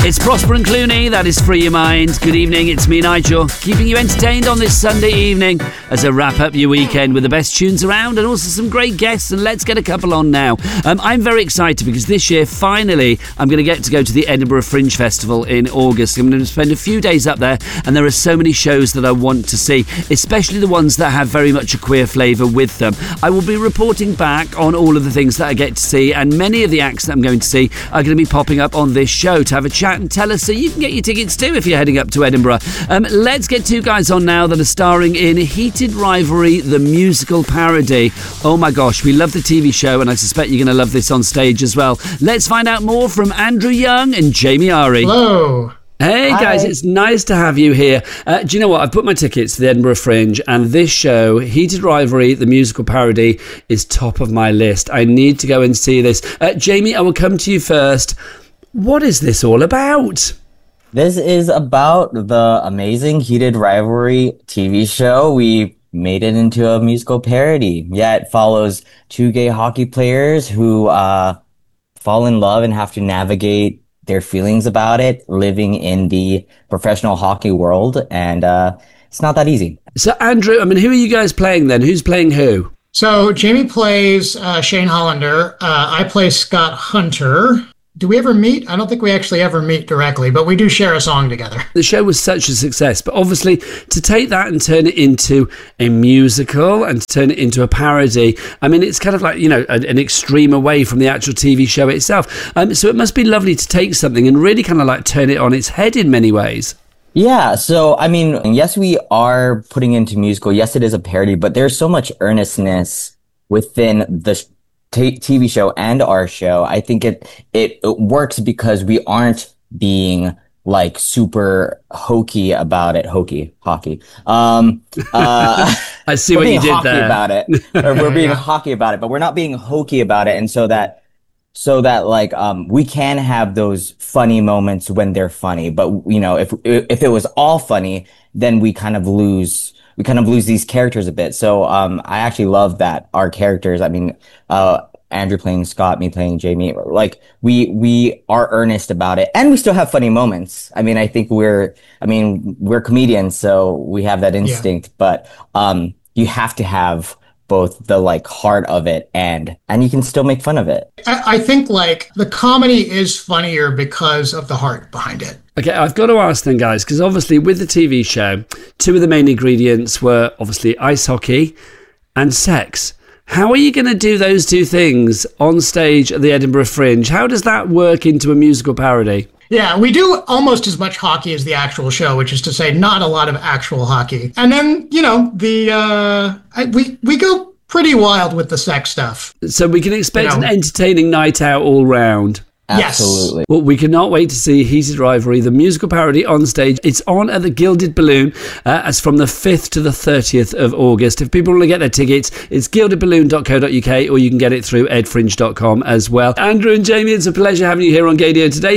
It's Prosper and Clooney, that is Free Your Mind. Good evening, it's me, Nigel, keeping you entertained on this Sunday evening as I wrap up your weekend with the best tunes around and also some great guests, and let's get a couple on now. I'm very excited because this year, finally, I'm going to go to the Edinburgh Fringe Festival in August. I'm going to spend a few days up there, and there are so many shows that I want to see, especially the ones that have very much a queer flavour with them. I will be reporting back on all of the things that I get to see, and many of the acts that I'm going to see are going to be popping up on this show to have a chat and tell us, so you can get your tickets too if you're heading up to Edinburgh. Let's get two guys on now that are starring in Heated Rivalry, the musical parody. Oh my gosh, we love the TV show, and I suspect you're going to love this on stage as well. Let's find out more from Andrew Young and Jamie Ari. Hello. Hey guys, Hi. It's nice to have you here. Do you know what? I've put my tickets to the Edinburgh Fringe, and this show, Heated Rivalry, the musical parody, is top of my list. I need to go and see this. Jamie, I will come to you first. What is this all about? This is about the amazing Heated Rivalry TV show. We made it into a musical parody. Yeah, it follows two gay hockey players who fall in love and have to navigate their feelings about it, living in the professional hockey world. And it's not that easy. So, Andrew, who are you guys playing then? Who's playing who? So Jamie plays Shane Hollander. I play Scott Hunter. Do we ever meet? I don't think we actually ever meet directly, but we do share a song together. The show was such a success, but obviously to take that and turn it into a musical and to turn it into a parody, it's kind of like, an extreme away from the actual TV show itself. So it must be lovely to take something and really kind of like turn it on its head in many ways. Yeah, so, yes, we are putting into musical. Yes, it is a parody, but there's so much earnestness within the TV show and our show. I think it works because we aren't being like super hokey about it. Hockey. I see what you did there. About it. We're being hockey about it, but we're not being hokey about it. And so that we can have those funny moments when they're funny. But, if it was all funny, then we kind of lose these characters a bit. So, I actually love that our characters, Andrew playing Scott, me playing Jamie, like we are earnest about it, and we still have funny moments. I think we're comedians, so we have that instinct, but, you have to have both the heart of it and you can still make fun of it. I think the comedy is funnier because of the heart behind it. Okay, I've got to ask then, guys, because obviously with the TV show, two of the main ingredients were obviously ice hockey and sex. How are you going to do those two things on stage at the Edinburgh Fringe? How does that work into a musical parody? Yeah, we do almost as much hockey as the actual show, which is to say not a lot of actual hockey. And then, we go pretty wild with the sex stuff. So we can expect an entertaining night out all round. Absolutely. Yes. Well, we cannot wait to see Heated Rivalry, the musical parody on stage. It's on at the Gilded Balloon as from the 5th to the 30th of August. If people want to get their tickets, it's gildedballoon.co.uk, or you can get it through edfringe.com as well. Andrew and Jamie, it's a pleasure having you here on Gaydio today.